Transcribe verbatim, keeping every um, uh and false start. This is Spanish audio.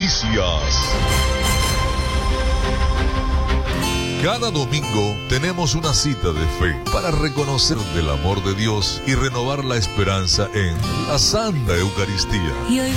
Noticias. Cada domingo tenemos una cita de fe para reconocer del amor de Dios y renovar la esperanza en la Santa Eucaristía. Y hoy